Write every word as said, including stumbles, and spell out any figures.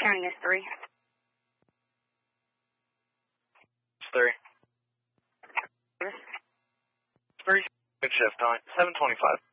Counting is three. It's three. Three. Good shift, Tony. seven twenty-five.